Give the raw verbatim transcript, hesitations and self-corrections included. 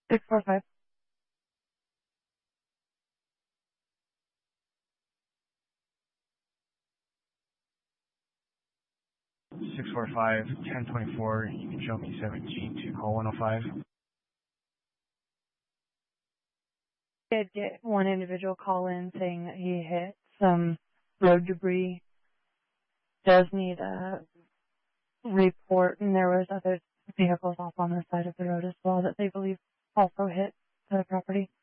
Six four five. Six four five, ten twenty four. You can show me seventeen to call one oh five. Did get one individual call in saying that he hit some road debris. Does need a report, and there was other vehicles off on the side of the road as well that they believe also hit the property.